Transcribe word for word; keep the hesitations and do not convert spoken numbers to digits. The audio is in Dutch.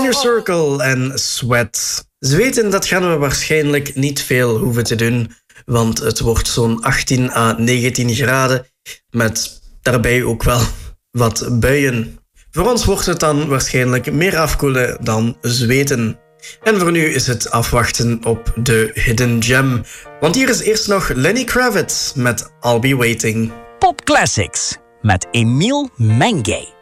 Inner Circle en Sweat. Zweten, dat gaan we waarschijnlijk niet veel hoeven te doen, want het wordt zo'n achttien à negentien graden, met daarbij ook wel wat buien. Voor ons wordt het dan waarschijnlijk meer afkoelen dan zweten. En voor nu is het afwachten op de Hidden Gem. Want hier is eerst nog Lenny Kravitz met I'll Be Waiting. Pop Classics met Emiel Menge.